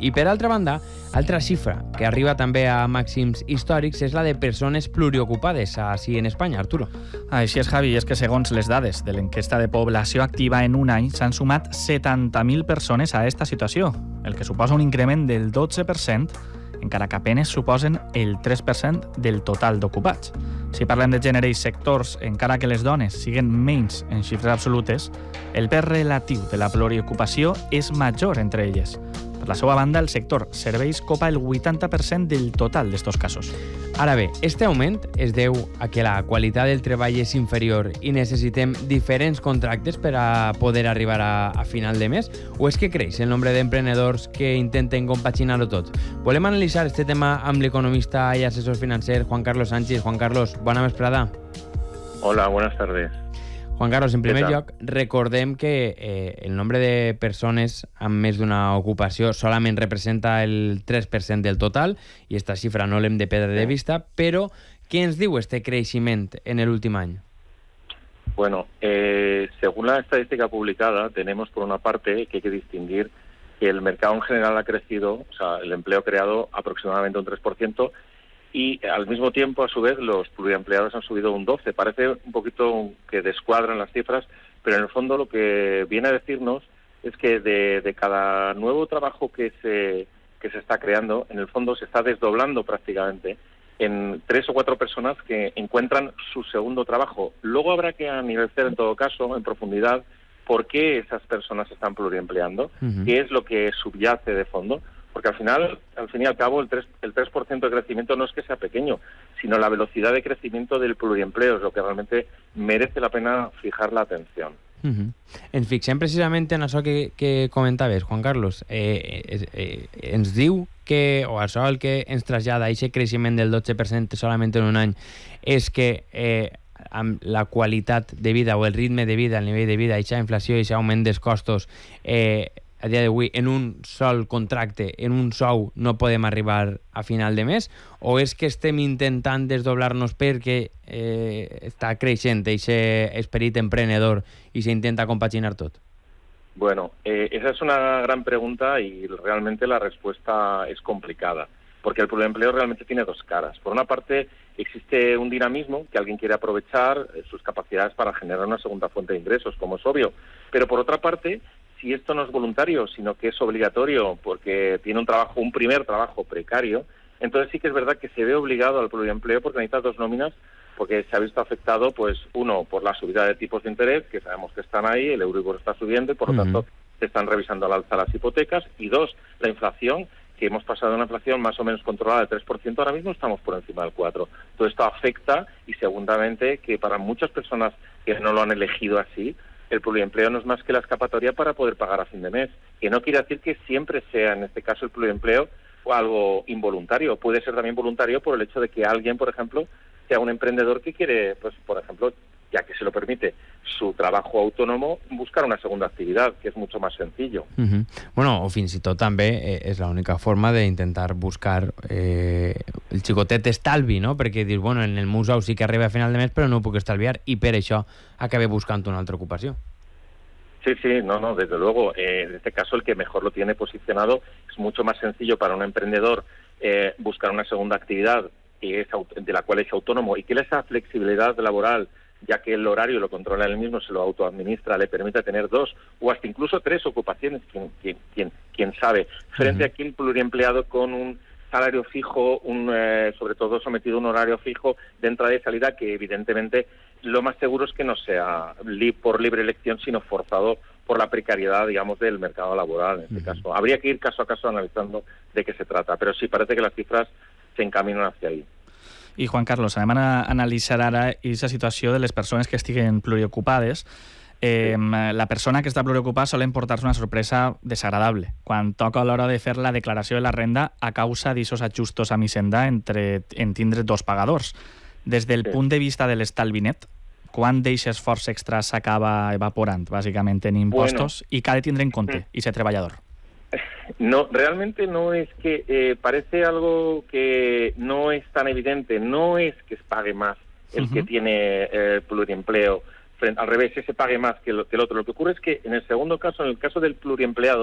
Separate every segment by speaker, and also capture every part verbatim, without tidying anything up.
Speaker 1: I per altra banda, altra xifra que arriba també a màxims històrics és la de persones pluriocupades així en Espanya, Arturo.
Speaker 2: Així és, Javi, i és que segons les dades de l'enquesta de població activa en un any s'han sumat setanta mil persones a aquesta situació, el que suposa un increment del dotze per cent, encara que apenes suposen el tres per cent del total d'ocupats. Si parlem de gènere i sectors, encara que les dones siguen menys en xifres absolutes, el pes relatiu de la pluriocupació és major entre elles. Per la seva banda, el sector serveis copa el vuitanta per cent del total d'estos casos.
Speaker 1: Ara bé, este augment es deu a que la qualitat del treball és inferior i necessitem diferents contractes per a poder arribar a, a final de mes? O és que creix el nombre d'emprenedors que intenten compaginar-ho tot? Volem analitzar este tema amb l'economista i assessor financer Juan Carlos Sánchez. Juan Carlos, bona vesprada.
Speaker 3: Hola, buenas tardes.
Speaker 1: Juan Carlos, en primer lloc, recordem que eh, el nombre de persones amb més d'una ocupació solament representa el tres per cent del total, i esta xifra no l'hem de perdre de vista, però què ens diu este creixement en l'últim any?
Speaker 3: Bueno, eh, según la estadística publicada, tenemos por una parte que hay que distinguir que el mercado en general ha crecido, o sea, el empleo creado aproximadamente un tres por ciento, y al mismo tiempo, a su vez, los pluriempleados han subido un doce por ciento. Parece un poquito que descuadran las cifras, pero en el fondo lo que viene a decirnos es que de, de cada nuevo trabajo que se, que se está creando, en el fondo se está desdoblando prácticamente en tres o cuatro personas que encuentran su segundo trabajo. Luego habrá que analizar en todo caso, en profundidad, por qué esas personas se están pluriempleando, uh-huh. qué es lo que subyace de fondo. Porque al final, al fin y al cabo, el tres, el tres por ciento de crecimiento no es que sea pequeño, sino la velocidad de crecimiento del pluriempleo es lo que realmente merece la pena fijar la atención.
Speaker 1: Uh-huh. Ens fixem precisament en això que, que comentaves, Juan Carlos. Eh, eh, eh, ens diu que, o això el que ens trasllada a aquest creixement del dotze per cent solament en un any, és que eh, amb la qualitat de vida o el ritme de vida, el nivell de vida, aquesta inflació i aquest augment dels costos, eh, a dia d'avui, en un sol contracte, en un sou, no podem arribar a final de mes? O és que estem intentant desdoblar-nos perquè eh, està creixent aquest esperit emprenedor i s'intenta compaginar tot?
Speaker 3: Bueno, eh, esa es una gran pregunta y realmente la respuesta es complicada, porque el pluriempleo realmente tiene dos caras. Por una parte, existe un dinamismo que alguien quiere aprovechar eh, sus capacidades para generar una segunda fuente de ingresos, como es obvio. Pero por otra parte, si esto no es voluntario, sino que es obligatorio porque tiene un trabajo, un primer trabajo precario, entonces sí que es verdad que se ve obligado al pluriempleo porque necesita dos nóminas, porque se ha visto afectado, pues, uno, por la subida de tipos de interés, que sabemos que están ahí, el Euribor está subiendo y por lo uh-huh. tanto se están revisando al alza las hipotecas, y dos, la inflación, que hemos pasado de una inflación más o menos controlada del tres por ciento, ahora mismo estamos por encima del cuatro por ciento. Todo esto afecta, y segundamente que para muchas personas que no lo han elegido así, el pluriempleo no es más que la escapatoria para poder pagar a fin de mes, que no quiere decir que siempre sea, en este caso, el pluriempleo algo involuntario. Puede ser también voluntario por el hecho de que alguien, por ejemplo, sea un emprendedor que quiere, pues, por ejemplo, ya que se lo permite su trabajo autónomo, buscar una segunda actividad, que és mucho más sencillo.
Speaker 1: Uh-huh. Bueno, o fins i tot també eh, és l'única forma d'intentar buscar eh, el xicotet estalvi, no? Perquè dius, bueno, en el meu sou sí que arriba a final de mes, però no ho puc estalviar, i per això acabé buscant una altra ocupació.
Speaker 3: Sí, sí, no, no, desde luego. Eh, en este caso, el que mejor lo tiene posicionado, es mucho más sencillo para un emprendedor eh, buscar una segunda actividad que es, de la cual es autónomo y que esa flexibilidad laboral, ya que el horario lo controla él mismo, se lo autoadministra, le permite tener dos o hasta incluso tres ocupaciones, quien, quien, quien, quien sabe, frente uh-huh. a aquel pluriempleado con un salario fijo, un eh, sobre todo sometido a un horario fijo de entrada y salida, que evidentemente lo más seguro es que no sea li- por libre elección, sino forzado por la precariedad, digamos, del mercado laboral, en este uh-huh. caso. Habría que ir caso a caso analizando de qué se trata, pero sí parece que las cifras se encaminan hacia ahí.
Speaker 2: I, Juan Carlos, anem a analitzar ara aquesta situació de les persones que estiguen pluriocupades. Eh, la persona que està pluriocupada sol emportar-se una sorpresa desagradable quan toca a l'hora de fer la declaració de la renda a causa d'aquests ajustos a Hisenda entre en tindre dos pagadors. Des del sí. punt de vista de l'estalvi net, quan d'aquest esforç extra s'acaba evaporant, bàsicament, en impostos, bueno. i que ha de tindre en compte, i ser treballador?
Speaker 3: No, realmente no es que eh, parece algo que no es tan evidente, no es que se pague más el uh-huh. que tiene eh, pluriempleo, frente, al revés, ese pague más que, lo, que el otro. Lo que ocurre es que en el segundo caso, en el caso del pluriempleado,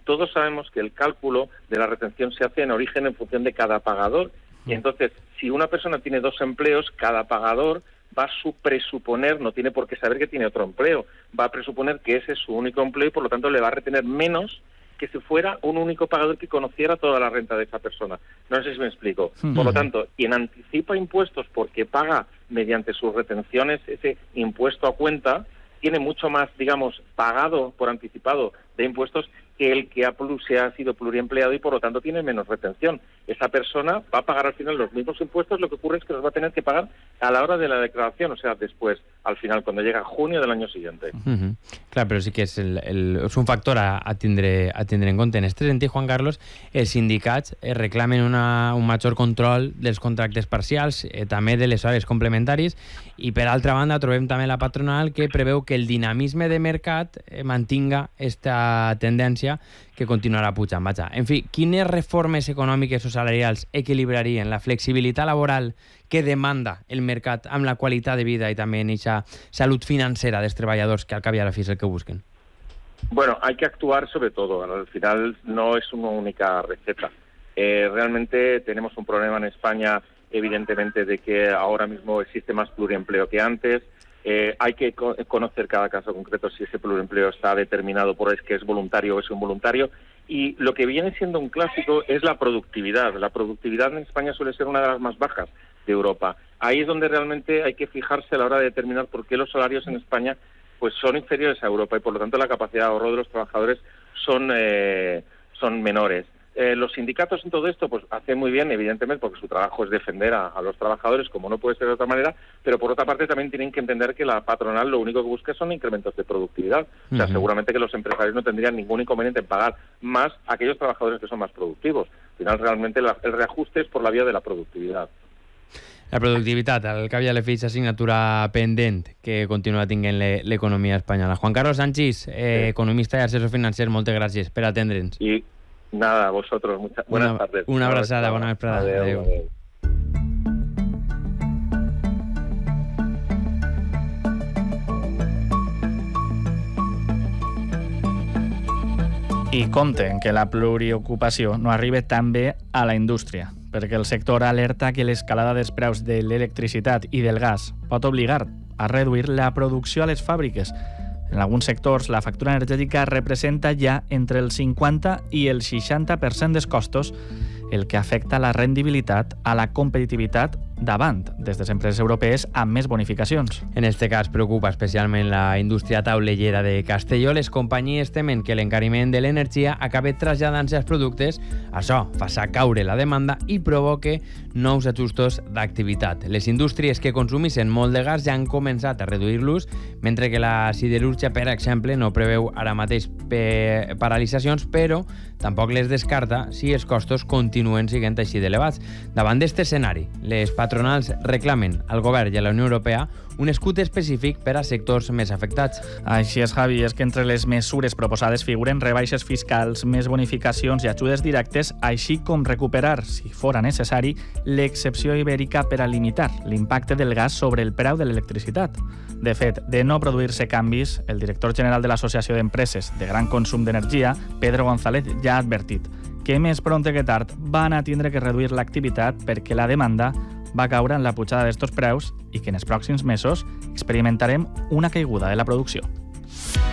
Speaker 3: todos sabemos que el cálculo de la retención se hace en origen en función de cada pagador. Y entonces, si una persona tiene dos empleos, cada pagador va a su presuponer, no tiene por qué saber que tiene otro empleo, va a presuponer que ese es su único empleo y por lo tanto le va a retener menos que si fuera un único pagador que conociera toda la renta de esa persona. No sé si me explico. Por lo tanto, quien anticipa impuestos porque paga mediante sus retenciones ese impuesto a cuenta, tiene mucho más, digamos, pagado por anticipado de impuestos que el que ha, se ha sido pluriempleado y por lo tanto tiene menos retención. Esa persona va a pagar al final los mismos impuestos, lo que ocurre es que los va a tener que pagar a la hora de la declaración, o sea, después, al final, cuando llega junio del año siguiente.
Speaker 1: Uh-huh. Clar, però sí que és, el, el, és un factor a, a, tindre, a tindre en compte. En aquest sentit, Juan Carlos, els sindicats eh, reclamen una, un major control dels contractes parcials, eh, també de les hores complementàries, i per altra banda trobem també la patronal que preveu que el dinamisme de mercat eh, mantinga esta tendència que continuarà pujant. Vaja. En fi, quines reformes econòmiques o salarials equilibrarien la flexibilitat laboral que demanda el mercat amb la qualitat de vida i també en aquesta salut financera dels treballadors que al cap i a la fi és el que busquen?
Speaker 3: Bueno, hay que actuar sobre todo. Al final no es una única receta. Eh, realmente tenemos un problema en España, evidentemente, de que ahora mismo existe más pluriempleo que antes. Eh, hay que co- conocer cada caso concreto si ese pluriempleo está determinado por es que es voluntario o es involuntario. Y lo que viene siendo un clásico es la productividad. La productividad en España suele ser una de las más bajas de Europa. Ahí es donde realmente hay que fijarse a la hora de determinar por qué los salarios en España pues son inferiores a Europa y por lo tanto la capacidad de ahorro de los trabajadores son, eh, son menores. Eh, los sindicatos en todo esto pues hacen muy bien, evidentemente, porque su trabajo es defender a, a los trabajadores, como no puede ser de otra manera, pero por otra parte también tienen que entender que la patronal lo único que busca son incrementos de productividad. O sea, uh-huh. seguramente que los empresarios no tendrían ningún inconveniente en pagar más a aquellos trabajadores que son más productivos. Al final, realmente la, el reajuste es por la vía de la productivitat.
Speaker 1: La productivitat, al cap i a la fi, és assignatura pendent que continua tinguent l'economia espanyola. Juan Carlos Sanchis, eh, sí. economista i assessor financer, moltes gràcies per atendre'ns.
Speaker 3: I nada, a vosotros, muchas buenas
Speaker 1: una,
Speaker 3: tardes.
Speaker 1: Una abraçada, bona vesprada.
Speaker 3: Adéu, adéu. adéu.
Speaker 2: I compte en que la pluriocupació no arribi també a la indústria, perquè el sector alerta que l'escalada dels preus de l'electricitat i del gas pot obligar a reduir la producció a les fàbriques. En alguns sectors, la factura energètica representa ja entre el cinquanta i el seixanta per cent dels costos, el que afecta la rendibilitat a la competitivitat davant des de les empreses europees amb més bonificacions.
Speaker 1: En este cas preocupa especialment la indústria taulellera de Castelló. Les companyies temen que l'encariment de l'energia acabi traslladant-se als productes. Això fa caure la demanda i provoque nous ajustos d'activitat. Les indústries que consumissin molt de gas ja han començat a reduir-los, mentre que la siderúrgia, per exemple, no preveu ara mateix paralitzacions, però tampoc les descarta si els costos continuen sent així d'elevats. Davant d'aquest escenari, les patronals reclamen al govern i a la Unió Europea un escut específic per a sectors més afectats.
Speaker 2: Així és, Javi, és que entre les mesures proposades figuren rebaixes fiscals, més bonificacions i ajudes directes, així com recuperar, si fora necessari, l'excepció ibèrica per a limitar l'impacte del gas sobre el preu de l'electricitat. De fet, de no produir-se canvis, el director general de l'Associació d'Empreses de Gran Consum d'Energia, Pedro González, ja ha advertit que més pront que tard van a tindre que reduir l'activitat perquè la demanda va caure en la pujada d'estos preus i que en els pròxims mesos experimentarem una caiguda de la producció.